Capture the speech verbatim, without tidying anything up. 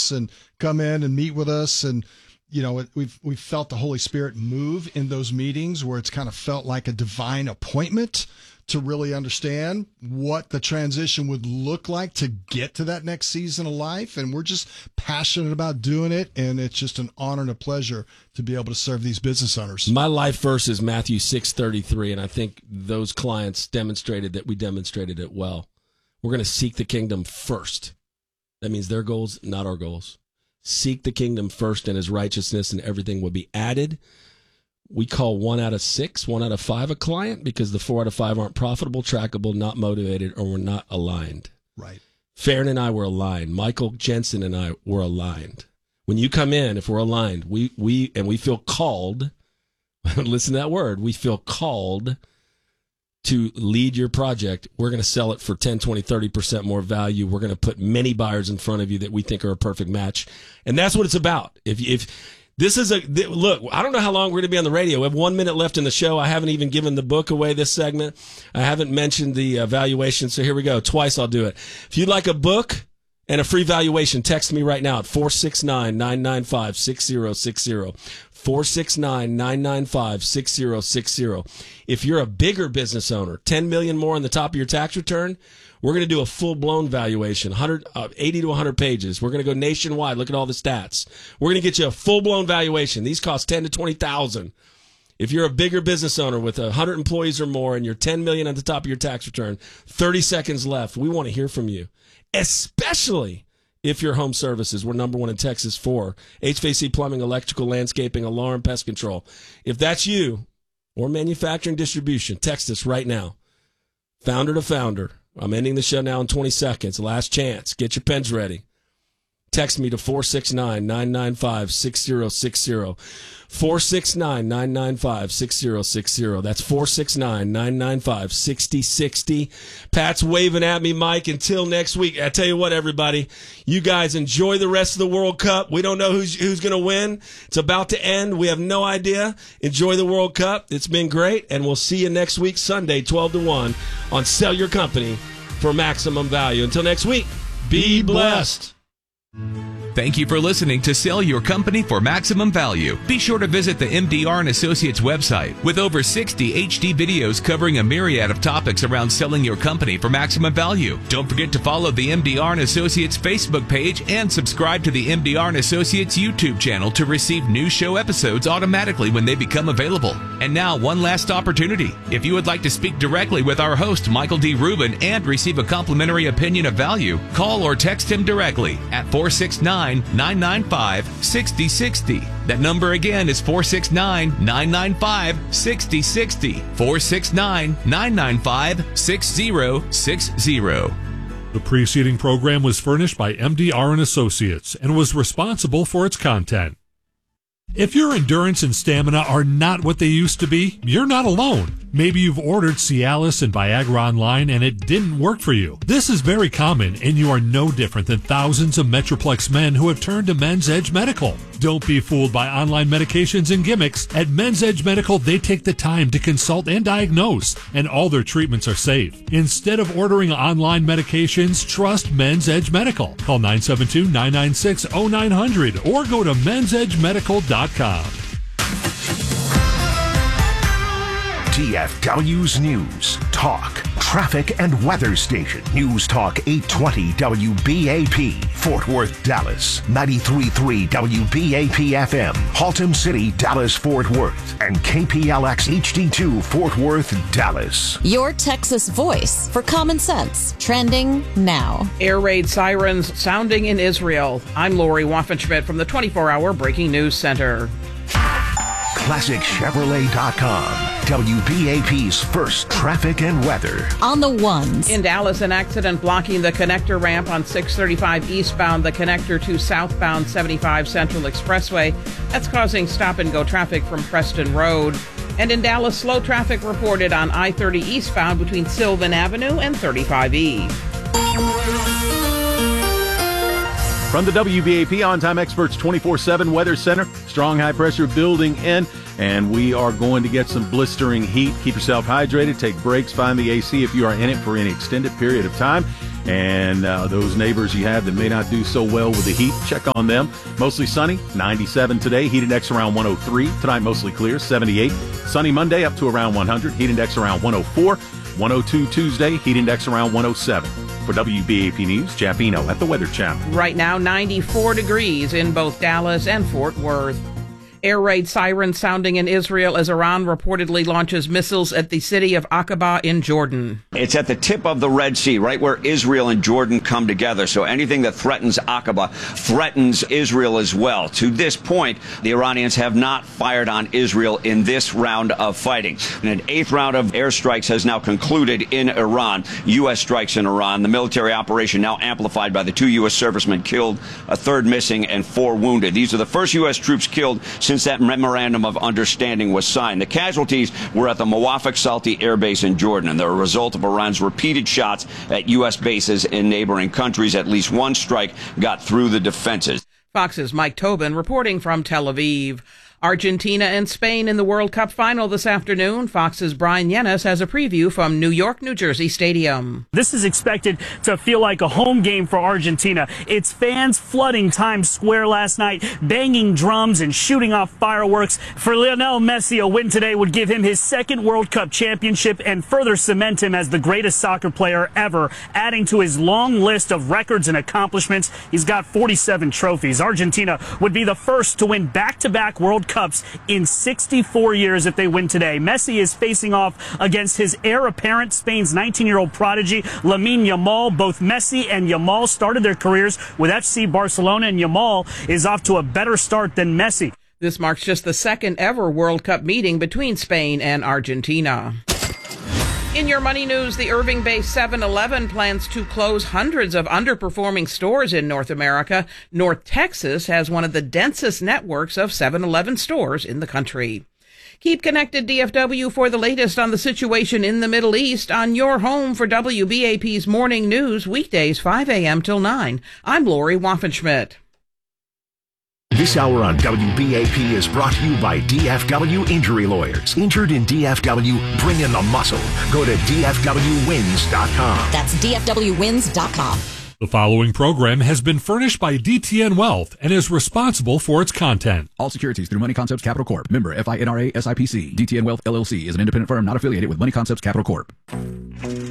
us and come in and meet with us. And, you know, it, we've we've felt the Holy Spirit move in those meetings where it's kind of felt like a divine appointment to really understand what the transition would look like to get to that next season of life. And we're just passionate about doing it. And it's just an honor and a pleasure to be able to serve these business owners. My life verse is Matthew six thirty-three. And I think those clients demonstrated that we demonstrated it well. We're going to seek the kingdom first. That means their goals, not our goals. Seek the kingdom first and his righteousness, and everything will be added. We call one out of six, one out of five a client because the four out of five aren't profitable, trackable, not motivated, or we're not aligned. Right. Farron and I were aligned. Michael Jensen and I were aligned. When you come in, if we're aligned, we we and we feel called, listen to that word, we feel called to lead your project, we're going to sell it for ten, twenty, thirty percent more value. We're going to put many buyers in front of you that we think are a perfect match. And that's what it's about. If if This is a look. I don't know how long we're going to be on the radio. We have one minute left in the show. I haven't even given the book away this segment. I haven't mentioned the uh, valuation. So here we go. Twice I'll do it. If you'd like a book and a free valuation, text me right now at four six nine, nine nine five, six zero six zero. four six nine, nine nine five, six zero six zero. If you're a bigger business owner, ten million dollars more on the top of your tax return, we're going to do a full-blown valuation, one hundred, uh, eighty to one hundred pages. We're going to go nationwide. Look at all the stats. We're going to get you a full-blown valuation. These cost ten to twenty thousand. If you're a bigger business owner with one hundred employees or more and you're ten million dollars at the top of your tax return, thirty seconds left. We want to hear from you, especially if your home services. We're number one in Texas for H V A C, plumbing, electrical, landscaping, alarm, pest control. If that's you or manufacturing distribution, text us right now. Founder to founder. I'm ending the show now in twenty seconds. Last chance. Get your pens ready. Text me to four six nine, nine nine five, six zero six zero. four six nine, nine nine five, six zero six zero. That's four six nine, nine nine five, six zero six zero. Pat's waving at me, Mike. Until next week, I tell you what, everybody, you guys enjoy the rest of the World Cup. We don't know who's who's going to win. It's about to end. We have no idea. Enjoy the World Cup. It's been great, and we'll see you next week, Sunday, twelve to one, on Sell Your Company for Maximum Value. Until next week, be blessed. Thank you for listening to Sell Your Company for Maximum Value. Be sure to visit the M D R and Associates website with over sixty H D videos covering a myriad of topics around selling your company for maximum value. Don't forget to follow the M D R and Associates Facebook page and subscribe to the M D R and Associates YouTube channel to receive new show episodes automatically when they become available. And now, one last opportunity. If you would like to speak directly with our host, Michael D. Rubin, and receive a complimentary opinion of value, call or text him directly at four six nine, nine nine five, six zero six zero. That number again is four six nine, nine nine five, six zero six zero. four six nine, nine nine five, six zero six zero. The preceding program was furnished by M D R and Associates and was responsible for its content. If your endurance and stamina are not what they used to be, you're not alone. Maybe you've ordered Cialis and Viagra online and it didn't work for you. This is very common, and you are no different than thousands of Metroplex men who have turned to Men's Edge Medical. Don't be fooled by online medications and gimmicks. At Men's Edge Medical, they take the time to consult and diagnose, and all their treatments are safe. Instead of ordering online medications, trust Men's Edge Medical. Call nine seven two, nine nine six, zero nine zero zero or go to mens edge medical dot com. T F W's News, Talk, Traffic, and Weather Station. News Talk eight twenty W B A P, Fort Worth, Dallas. ninety-three point three W B A P F M, Haltom City, Dallas, Fort Worth. And K P L X H D two, Fort Worth, Dallas. Your Texas voice for common sense. Trending now. Air raid sirens sounding in Israel. I'm Lori Waffenschmidt from the twenty-four hour Breaking News Center. Classic Chevrolet dot com. W B A P's first traffic and weather. On the ones. In Dallas, an accident blocking the connector ramp on six thirty-five eastbound, the connector to southbound seventy-five Central Expressway. That's causing stop-and-go traffic from Preston Road. And in Dallas, slow traffic reported on I thirty eastbound between Sylvan Avenue and thirty-five E. From the W B A P On-Time Experts twenty-four seven Weather Center, strong high pressure building in, and we are going to get some blistering heat. Keep yourself hydrated, take breaks, find the A C if you are in it for any extended period of time. And uh, those neighbors you have that may not do so well with the heat, check on them. Mostly sunny, ninety-seven today, heat index around one oh three. Tonight mostly clear, seventy-eight. Sunny Monday up to around one hundred, heat index around one oh four. one oh two Tuesday, heat index around one oh seven. For W B A P News, Jeff Eno at the Weather Channel. Right now, ninety-four degrees in both Dallas and Fort Worth. Air raid sirens sounding in Israel as Iran reportedly launches missiles at the city of Aqaba in Jordan. It's at the tip of the Red Sea, right where Israel and Jordan come together. So anything that threatens Aqaba threatens Israel as well. To this point, the Iranians have not fired on Israel in this round of fighting. And an eighth round of airstrikes has now concluded in Iran. U S strikes in Iran. The military operation now amplified by the two U S servicemen killed, a third missing, and four wounded. These are the first U S troops killed since Since that memorandum of understanding was signed. The casualties were at the Muwafaq Salti Air Base in Jordan, and they're a result of Iran's repeated shots at U S bases in neighboring countries. At least one strike got through the defenses. Fox's Mike Tobin reporting from Tel Aviv. Argentina and Spain in the World Cup final this afternoon. Fox's Brian Yennis has a preview from New York, New Jersey Stadium. This is expected to feel like a home game for Argentina. Its fans flooding Times Square last night, banging drums and shooting off fireworks. For Lionel Messi, a win today would give him his second World Cup championship and further cement him as the greatest soccer player ever, adding to his long list of records and accomplishments. He's got forty-seven trophies. Argentina would be the first to win back-to-back World Cup Cups in sixty-four years if they win today. Messi is facing off against his heir apparent, Spain's nineteen-year-old prodigy, Lamine Yamal. Both Messi and Yamal started their careers with F C Barcelona, and Yamal is off to a better start than Messi. This marks just the second ever World Cup meeting between Spain and Argentina. In your money news, the Irving-based seven eleven plans to close hundreds of underperforming stores in North America. North Texas has one of the densest networks of seven eleven stores in the country. Keep connected, D F W, for the latest on the situation in the Middle East on your home for W B A P's Morning News, weekdays five a.m. till nine. I'm Lori Waffenschmidt. This hour on W B A P is brought to you by D F W Injury Lawyers. Injured in D F W? Bring in the muscle. Go to D F W wins dot com. That's D F W wins dot com. The following program has been furnished by D T N Wealth and is responsible for its content. All securities through Money Concepts Capital Corp. Member F I N R A S I P C. D T N Wealth L L C is an independent firm not affiliated with Money Concepts Capital Corp.